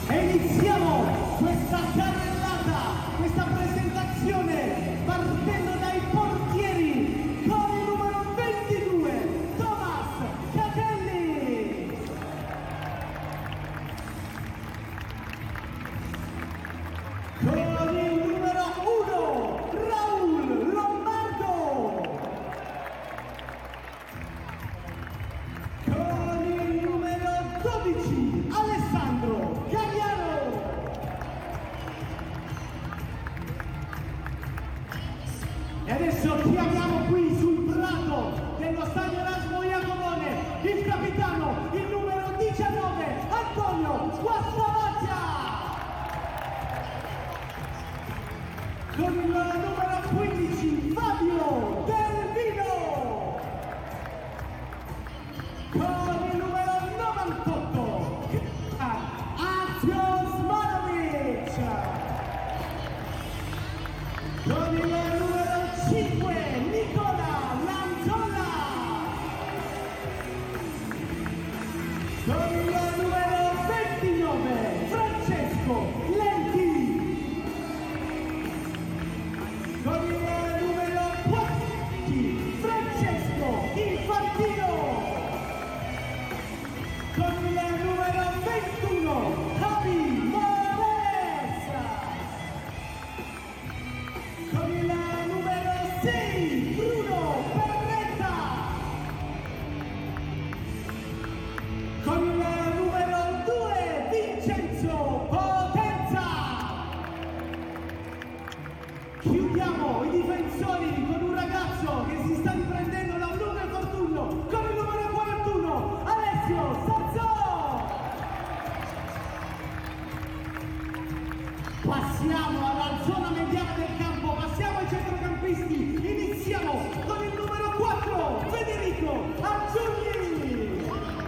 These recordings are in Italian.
E iniziamo questa carrellata, questa presentazione partendo dai portieri con il numero 22, Thomas Catelli. Con il numero 1, Raul Lombardo. Con il numero 12, Alessandro Gagliano. E adesso chiamiamo qui sul prato dello stadio Erasmo Iacobone il capitano, il numero 19, Antonio Guastavaccia. Con il numero 15, Fabio Del Vino. Con il numero 98, Azio Smanovic. Con il numero 5, Nicola Lanzola. Con il numero 29, Francesco Lenti. Con il numero 14, Francesco Infantino. Con il numero 21, Javi Morales. Con il numero 6, Bruno Berretta. Con il numero 2, Vincenzo Potenza. Chiudiamo i difensori con un ragazzo che si sta riprendendo da un lungo infortunio, con il numero 41, Alessio Sazzò. Passiamo alla zona mediana del campo, passiamo ai centrocampisti, iniziamo con il numero 4, Federico Azzurri.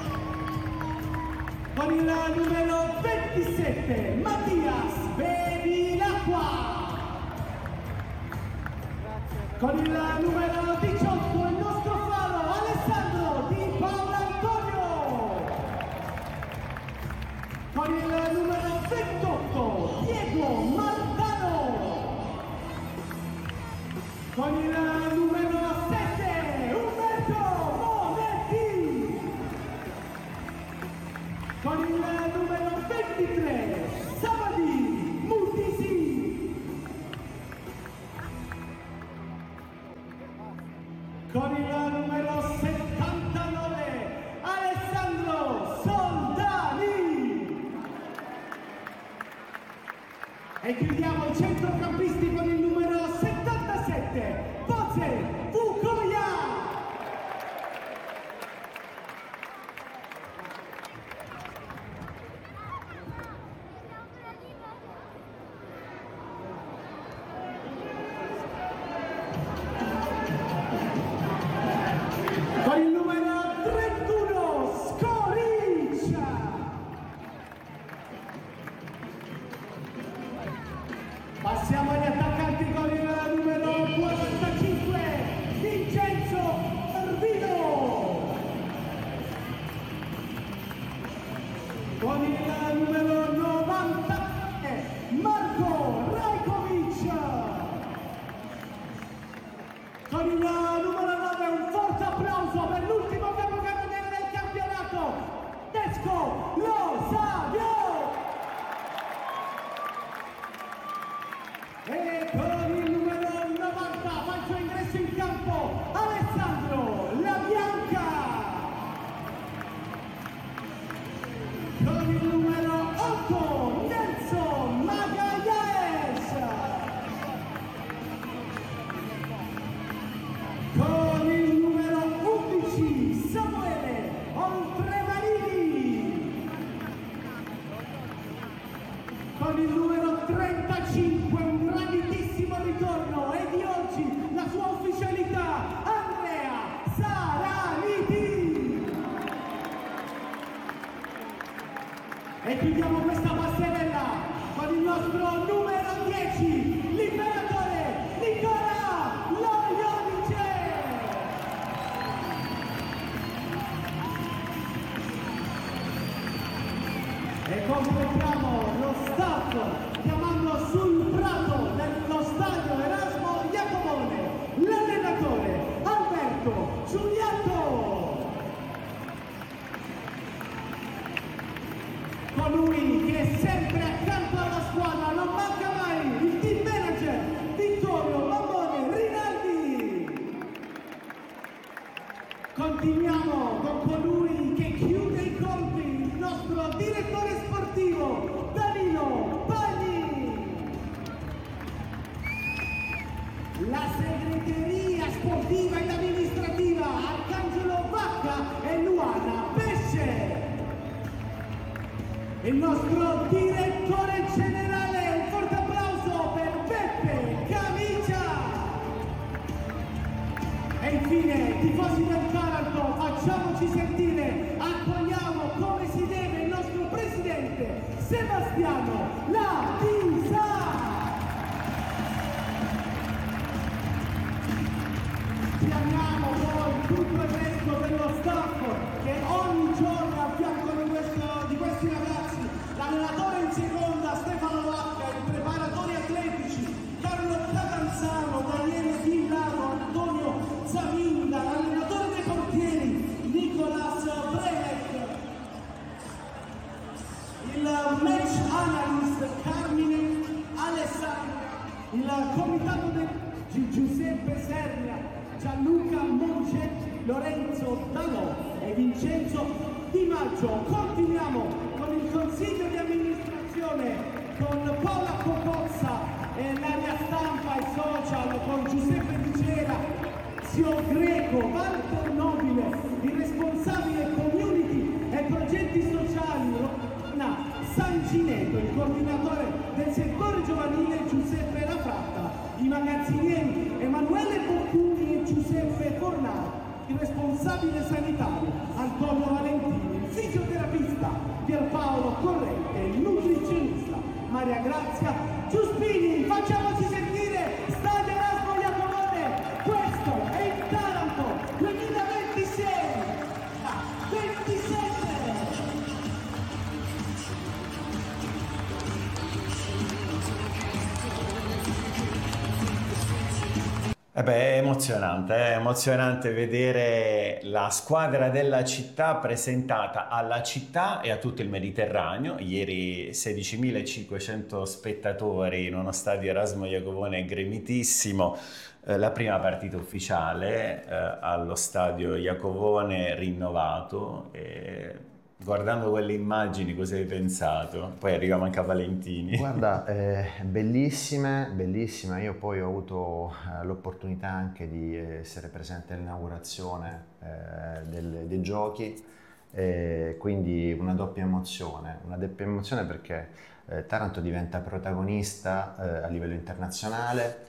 Con il numero 27, Mattias Bevilacqua. Con il numero 18, il nostro faro, Alessandro Di Paolo Antonio. Con il numero 28, Diego Martano. Con il numero 7, Umberto Monetti. Con il numero 23, Sabadi Mutisi. Con il numero 79, Alessandro Soldani. E chiudiamo i centrocampisti con il numero 77, Poze Vukoya. Con il numero 31, Skoric. Passiamo agli attaccanti con il numero 45, Vincenzo Urbino. Con il numero 90, Marco Rajkovic. Con il numero 9, un forte applauso per l'ultimo capocannoniere del campionato, Desco Lo Savio. E con il numero 90 fa il suo ingresso in campo, Alessandro La Bianca. Con il numero 8, Nelson Magallanes. Con il numero 11, Samuele Oltremarini. Con il numero 35, un grandissimo ritorno e di oggi la sua ufficialità, Andrea Saraniti. E chiudiamo questa passerella con il nostro numero 10, l'imperatore Nicola Loionice. E completiamo lo staff, chiamando sul prato dello stadio Erasmo Iacobone l'allenatore Alberto Giulietto. Colui che è sempre accanto alla squadra, non manca mai, il team manager Vittorio Mammone Rinaldi. Continuiamo con colui che chiude i conti, il nostro direttore sportivo Danilo Pagni. La segreteria sportiva ed amministrativa Arcangelo Vacca e Luana Pesce. Il nostro direttore generale, un forte applauso per Peppe Camicia. E infine, tifosi del Taranto, facciamoci sentire, accogliamo come si deve il nostro presidente Sebastiano La Pisa. Chiamiamo poi tutto il resto dello staff che ogni giorno è a fianco di questi ragazzi, l'allenatore in seconda Stefano Vacca, i preparatori atletici Carlo Catanzano, Daniele Villano, Antonio Zaminda, l'allenatore dei portieri Nicolas Brenek, il match analyst Carmine Alessandro, il comitato di Giuseppe Sernia, Gianluca Moncetti, Lorenzo Danò e Vincenzo Di Maggio. Continuiamo con il consiglio di amministrazione con Paola Cocozza e l'area stampa e social con Giuseppe Vicera, Zio Greco, Walter Nobile, il responsabile community e progetti sociali Rona Sangineto, il coordinatore del settore giovanile Giuseppe Lafratta, i magazzinieri Emanuele Boccuni e Giuseppe Fornaro, il responsabile sanitario Antonio Valentini, il fisioterapista Pierpaolo Corrente, il nutrizionista Maria Grazia Giuspini. Facciamoci sentire, Stadio Erasmo Iacobone, questo è il Taranto 2026, 27. È emozionante vedere la squadra della città presentata alla città e a tutto il Mediterraneo. Ieri 16.500 spettatori in uno stadio Erasmo Iacobone gremitissimo, la prima partita ufficiale allo stadio Iacobone rinnovato. Guardando quelle immagini, cosa hai pensato? Poi arriviamo anche a Valentini. Guarda, bellissime. Io poi ho avuto l'opportunità anche di essere presente all'inaugurazione dei giochi, quindi una doppia emozione perché Taranto diventa protagonista a livello internazionale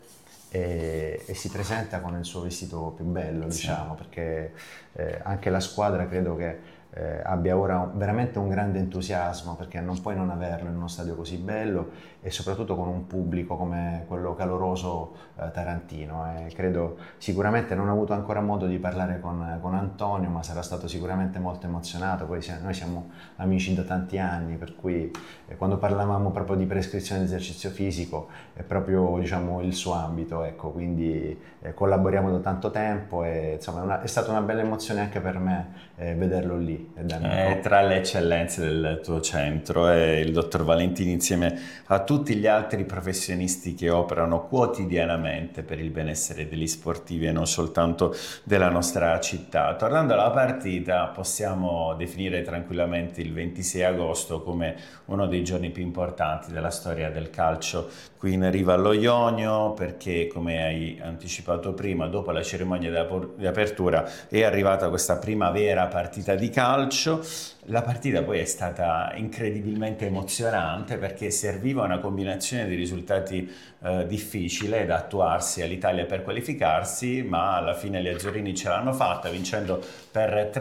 e si presenta con il suo vestito più bello, diciamo, perché anche la squadra credo che abbia ora veramente un grande entusiasmo, perché non puoi non averlo in uno stadio così bello e soprattutto con un pubblico come quello caloroso tarantino. Credo sicuramente, non ho avuto ancora modo di parlare con Antonio, ma sarà stato sicuramente molto emozionato. Poi noi siamo amici da tanti anni, per cui quando parlavamo proprio di prescrizione di esercizio fisico è proprio, diciamo, il suo ambito, ecco, quindi collaboriamo da tanto tempo e insomma è stata una bella emozione anche per me vederlo lì. Tra le eccellenze del tuo centro e il dottor Valentini, insieme a tutti gli altri professionisti che operano quotidianamente per il benessere degli sportivi e non soltanto della nostra città. Tornando alla partita, possiamo definire tranquillamente il 26 agosto come uno dei giorni più importanti della storia del calcio qui in riva allo Ionio, perché, come hai anticipato prima, dopo la cerimonia di apertura è arrivata questa prima vera partita di calcio. La partita poi è stata incredibilmente emozionante, perché serviva una combinazione di risultati difficile da attuarsi all'Italia per qualificarsi, ma alla fine gli azzurrini ce l'hanno fatta, vincendo per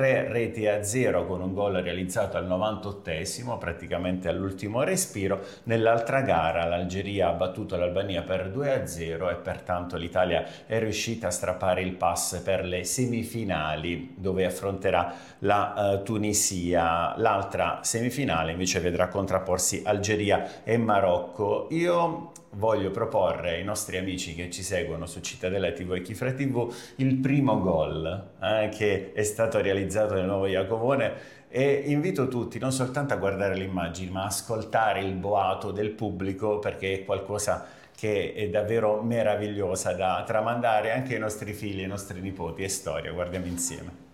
3-0 con un gol realizzato al 98esimo, praticamente all'ultimo respiro. Nell'altra gara l'Algeria ha battuto l'Albania per 2-0 e pertanto l'Italia è riuscita a strappare il pass per le semifinali, dove affronterà la Tunisia. l'altra semifinale invece vedrà contrapporsi Algeria e Marocco. Io voglio proporre ai nostri amici che ci seguono su Cittadella TV e Chifra TV il primo gol che è stato realizzato nel nuovo Iacovone, e invito tutti non soltanto a guardare le immagini ma a ascoltare il boato del pubblico, perché è qualcosa che è davvero meravigliosa da tramandare anche ai nostri figli e ai nostri nipoti. È storia, guardiamo insieme.